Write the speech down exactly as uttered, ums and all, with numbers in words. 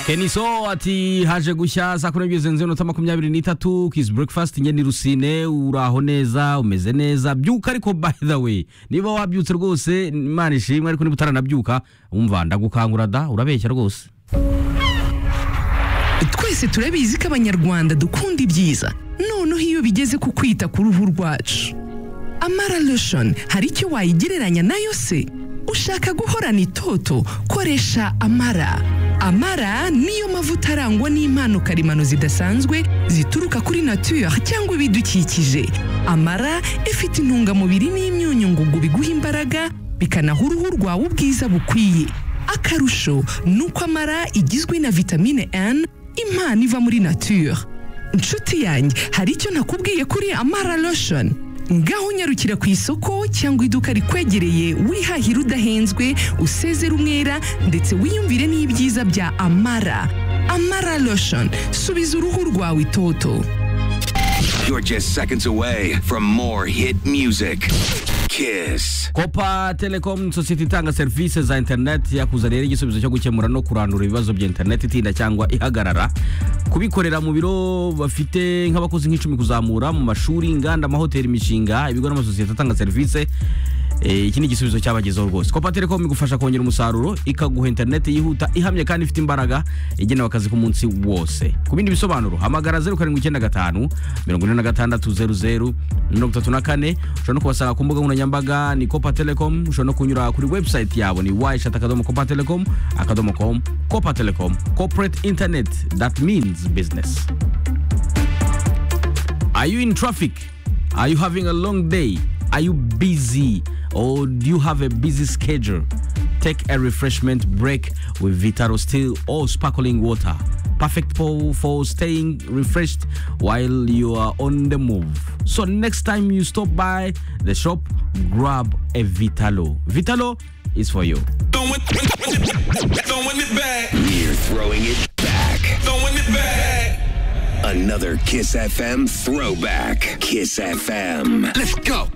Keniso ati haje gushya saa kumi n'ebyiri zirenze iminota makumyabiri n'itatu Kiss Breakfast njye ni Rusine uraho neza umeze neza byuka ariko by the way niba wabyutse rwose Imana ishimwe ariko niba utaranabyuka umva ndagukangura da urabeshya rwose. Twese turabizi ko abanyarwanda dukunda ibyiza noneho iyo bigeze ku kwita ku ruhu rwacu Amara Lotion hari icyo wayigereranya nayo se? Ushaka guhorana itoto koresha Amara. Amara niyo mavuta arangwa n'impano karemano zidasanzwe zituruka kuri nature cyangwa ibidukikije. Amara ifite intungamubiri n'imyunyu ngugu biguha imbaraga bikanaha uruhu rwawe ubwiza bukwiye. Akarusho nuko Amara igizwe na vitamine N, impano iva muri nature. Nshuti yanjye hari icyo nakubwiye kuri Amara Lotion? Ngaho unyarukira ku isoko cyangwa iduka rikwegereye wihahira udahenzwe usezera umwera ndetse wiyumvire n'ibyiza bya Amara. Amara Lotion, subiza uruhu rwawe itoto. You're just seconds away from more hit music. Kiss. Copa Telecom sosiyete itanga service za internet yakuzaniye igisubizo cyo gukemura no kurandura ibibazo bya internet itinda cyangwa ihagarara. Kubikorera mu biro bafite nk'abakozi nk'icumi kuzamura mu mashuri, inganda, amahoteli, imishinga, ibigo n'amasosiyete atanga service. Eh, iki ni igisubizo cyabagezeho rwose. Copa Telecom igufasha kongera umusaruro, ikaguha internet yihuta, ihamye kandi ifite imbaraga, igenewe akazi ku munsi wose. Ku bindi bisobanuro hamagara zero karindwi icyenda gatanu mirongo ine na gatandatu zeru zeru mirongo itatu na kane. Ushobora no kubasanga ku mbuga nkoranyambaga ni Copa Telecom. Ushobora no kunyura kuri website yabo ni w shat akadomo copa telecom akadomo com. Copa Telecom, corporate internet that means business. Are you in traffic? Are you having a long day? Are you busy? Or do you have a busy schedule? Take a refreshment break with Vitaro Still or sparkling water. Perfect for, for staying refreshed while you are on the move. So next time you stop by the shop, grab a Vitalo. Vitalo is for you. Throwing it back. We're throwing it back. Throwing it back. Another Kiss F M throwback. Kiss F M. Let's go.